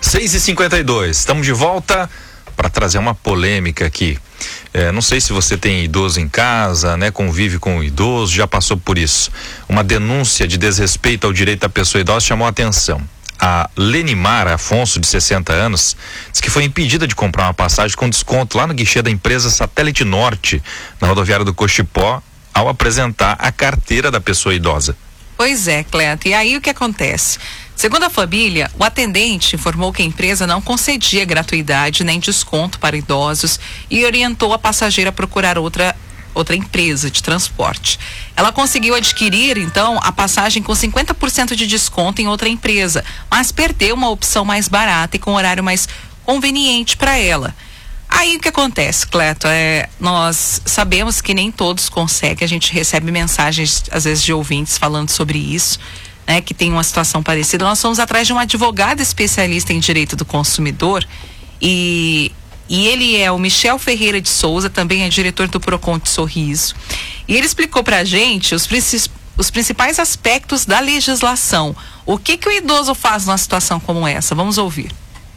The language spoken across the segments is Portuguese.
6h52, estamos de volta para trazer uma polêmica aqui. Não sei se você tem idoso em casa, né? Convive com o idoso, já passou por isso. Uma denúncia de desrespeito ao direito da pessoa idosa chamou a atenção. A Lenimar Afonso, de 60 anos, diz que foi impedida de comprar uma passagem com desconto lá no guichê da empresa Satélite Norte, na rodoviária do Cochipó, ao apresentar a carteira da pessoa idosa. Pois é, Cleto. E aí o que acontece? Segundo a família, o atendente informou que a empresa não concedia gratuidade nem desconto para idosos e orientou a passageira a procurar outra empresa de transporte. Ela conseguiu adquirir, então, a passagem com 50% de desconto em outra empresa, mas perdeu uma opção mais barata e com horário mais conveniente para ela. Aí o que acontece, Cleto? Nós sabemos que nem todos conseguem, a gente recebe mensagens, às vezes, de ouvintes falando sobre isso, né, que tem uma situação parecida. Nós fomos atrás de um advogado especialista em direito do consumidor e ele é o Michel Ferreira de Souza, também é diretor do Procon de Sorriso. E ele explicou pra gente os principais aspectos da legislação. O que o idoso faz numa situação como essa? Vamos ouvir.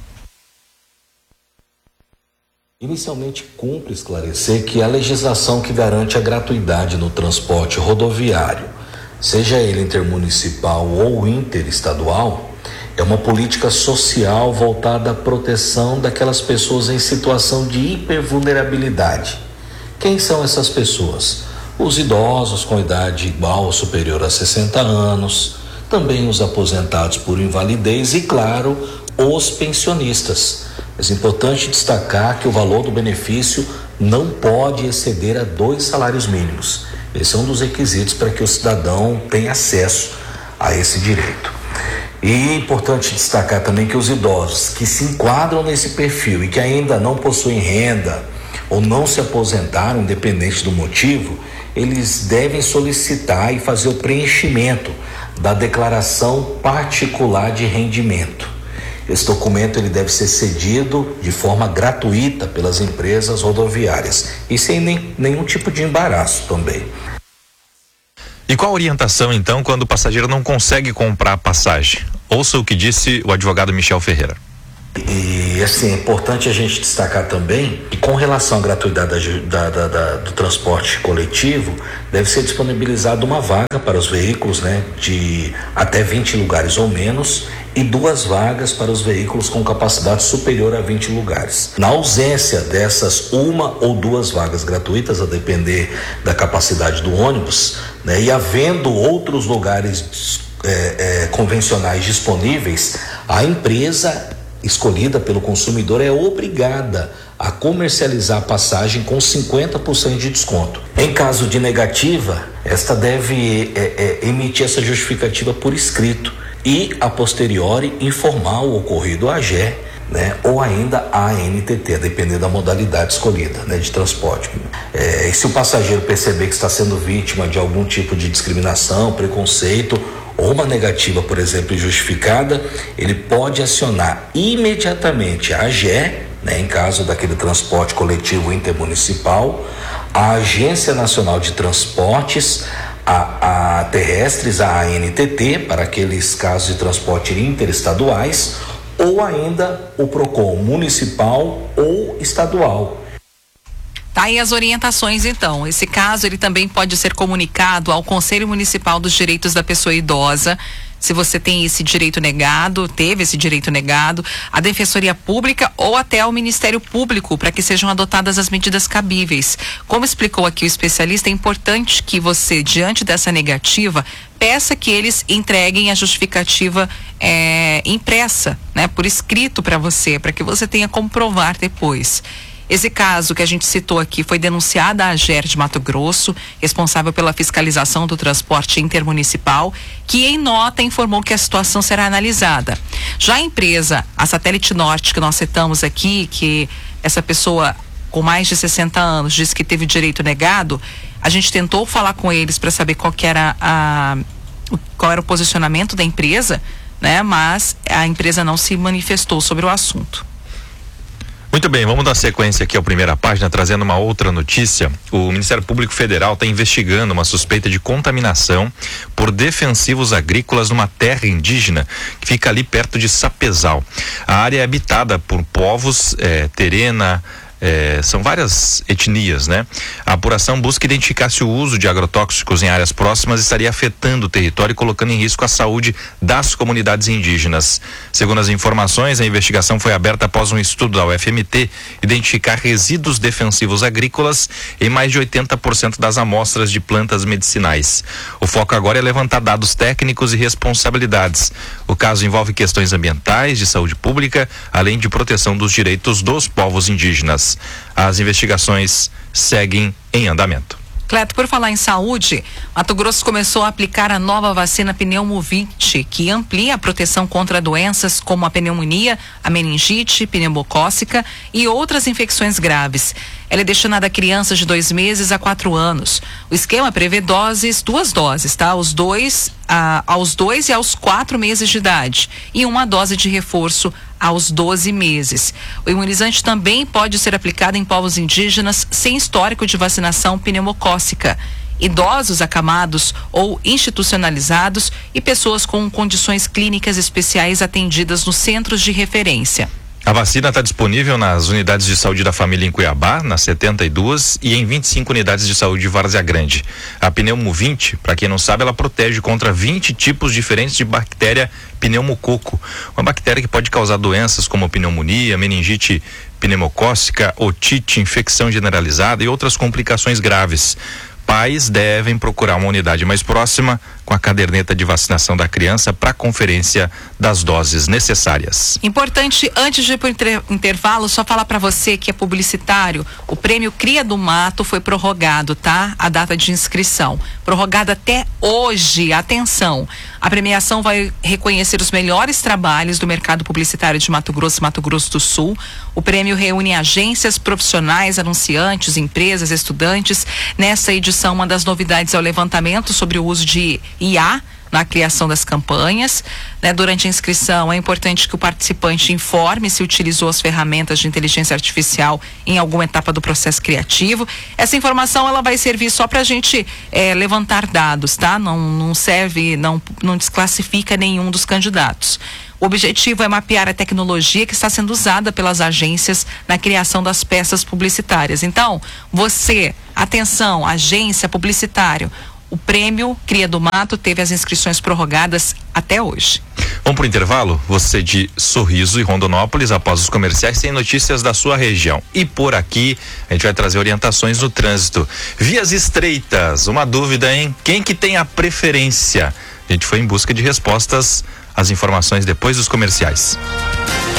Inicialmente, cumpre esclarecer que a legislação que garante a gratuidade no transporte rodoviário, seja ele intermunicipal ou interestadual, é uma política social voltada à proteção daquelas pessoas em situação de hipervulnerabilidade. Quem são essas pessoas? Os idosos com idade igual ou superior a 60 anos, também os aposentados por invalidez e, claro, os pensionistas. É importante destacar que o valor do benefício não pode exceder a 2 salários mínimos. Esse é um dos requisitos para que o cidadão tenha acesso a esse direito. E é importante destacar também que os idosos que se enquadram nesse perfil e que ainda não possuem renda ou não se aposentaram, independente do motivo, eles devem solicitar e fazer o preenchimento da declaração particular de rendimento. Esse documento ele deve ser cedido de forma gratuita pelas empresas rodoviárias e sem nenhum tipo de embaraço também. E qual a orientação, então, quando o passageiro não consegue comprar a passagem? Ouça o que disse o advogado Michel Ferreira. E assim, é importante a gente destacar também que com relação à gratuidade do transporte coletivo, deve ser disponibilizada uma vaga para os veículos, né, de até 20 lugares ou menos e 2 vagas para os veículos com capacidade superior a 20 lugares. Na ausência dessas 1 ou 2 vagas gratuitas, a depender da capacidade do ônibus, né, e havendo outros lugares convencionais disponíveis, a empresa escolhida pelo consumidor é obrigada a comercializar a passagem com 50% de desconto. Em caso de negativa, esta deve emitir essa justificativa por escrito e, a posteriori, informar o ocorrido à AGE, né, ou ainda à ANTT, a depender da modalidade escolhida, né, de transporte. E se o passageiro perceber que está sendo vítima de algum tipo de discriminação, preconceito ou uma negativa, por exemplo, injustificada, ele pode acionar imediatamente a AGE, né, em caso daquele transporte coletivo intermunicipal, a Agência Nacional de Transportes, a terrestres, a ANTT, para aqueles casos de transporte interestaduais, ou ainda o Procon municipal ou estadual. Tá aí as orientações, então. Esse caso, ele também pode ser comunicado ao Conselho Municipal dos Direitos da Pessoa Idosa, se você tem esse direito negado, teve esse direito negado, à Defensoria Pública ou até ao Ministério Público, para que sejam adotadas as medidas cabíveis. Como explicou aqui o especialista, é importante que você, diante dessa negativa, peça que eles entreguem a justificativa impressa, né, por escrito para você, para que você tenha como provar depois. Esse caso que a gente citou aqui foi denunciado à AGER de Mato Grosso, responsável pela fiscalização do transporte intermunicipal, que em nota informou que a situação será analisada. Já a empresa, a Satélite Norte, que nós citamos aqui, que essa pessoa com mais de 60 anos disse que teve direito negado, a gente tentou falar com eles para saber qual era o posicionamento da empresa, né? Mas a empresa não se manifestou sobre o assunto. Muito bem, vamos dar sequência aqui à primeira página, trazendo uma outra notícia. O Ministério Público Federal está investigando uma suspeita de contaminação por defensivos agrícolas numa terra indígena que fica ali perto de Sapezal. A área é habitada por povos Terena, são várias etnias, né? A apuração busca identificar se o uso de agrotóxicos em áreas próximas estaria afetando o território e colocando em risco a saúde das comunidades indígenas. Segundo as informações, a investigação foi aberta após um estudo da UFMT identificar resíduos defensivos agrícolas em mais de 80% das amostras de plantas medicinais. O foco agora é levantar dados técnicos e responsabilidades. O caso envolve questões ambientais, de saúde pública, além de proteção dos direitos dos povos indígenas. As investigações seguem em andamento. Cleto, por falar em saúde, Mato Grosso começou a aplicar a nova vacina Pneumovit, que amplia a proteção contra doenças como a pneumonia, a meningite, pneumocócica e outras infecções graves. Ela é destinada a crianças de 2 meses a 4 anos. O esquema prevê duas doses, tá? Aos 2 e aos 4 meses de idade e uma dose de reforço aos 12 meses. O imunizante também pode ser aplicado em povos indígenas sem histórico de vacinação pneumocócica, idosos acamados ou institucionalizados e pessoas com condições clínicas especiais atendidas nos centros de referência. A vacina está disponível nas unidades de saúde da família em Cuiabá, nas 72 e em 25 unidades de saúde de Várzea Grande. A Pneumovit, para quem não sabe, ela protege contra 20 tipos diferentes de bactéria pneumococo, uma bactéria que pode causar doenças como pneumonia, meningite pneumocócica, otite, infecção generalizada e outras complicações graves. Pais devem procurar uma unidade mais próxima com a caderneta de vacinação da criança para conferência das doses necessárias. Importante, antes de ir para o intervalo, só falar para você que é publicitário, o prêmio Cria do Mato foi prorrogado, tá? A data de inscrição. Prorrogada até hoje. Atenção! A premiação vai reconhecer os melhores trabalhos do mercado publicitário de Mato Grosso e Mato Grosso do Sul. O prêmio reúne agências, profissionais, anunciantes, empresas, estudantes. Nessa edição, uma das novidades é o levantamento sobre o uso de IA na criação das campanhas, né? Durante a inscrição é importante que o participante informe se utilizou as ferramentas de inteligência artificial em alguma etapa do processo criativo. Essa informação ela vai servir só para a gente levantar dados, tá? Não serve, não desclassifica nenhum dos candidatos. O objetivo é mapear a tecnologia que está sendo usada pelas agências na criação das peças publicitárias. Então, você, atenção, agência, publicitário, o prêmio Cria do Mato teve as inscrições prorrogadas até hoje. Vamos para o intervalo? Você de Sorriso e Rondonópolis, após os comerciais, tem notícias da sua região. E por aqui, a gente vai trazer orientações no trânsito. Vias estreitas, uma dúvida, hein? Quem que tem a preferência? A gente foi em busca de respostas às informações depois dos comerciais.